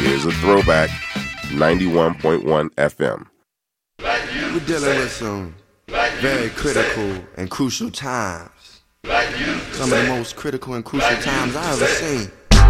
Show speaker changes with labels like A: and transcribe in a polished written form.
A: Here's a throwback, 91.1 FM.
B: We're dealing with some very critical and crucial times. Some of the most critical and crucial times I've ever seen.